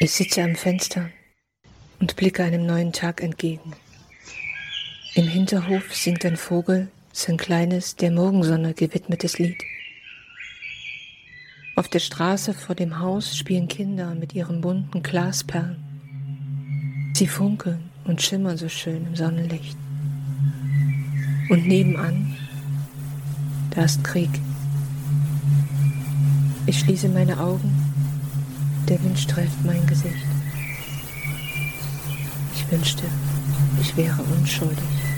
Ich sitze am Fenster und blicke einem neuen Tag entgegen. Im Hinterhof singt ein Vogel sein kleines, der Morgensonne gewidmetes Lied. Auf der Straße vor dem Haus spielen Kinder mit ihren bunten Glasperlen. Sie funkeln und schimmern so schön im Sonnenlicht. Und nebenan, da ist Krieg. Ich schließe meine Augen, der Wind streift mein Gesicht. Ich wünschte, ich wäre unschuldig.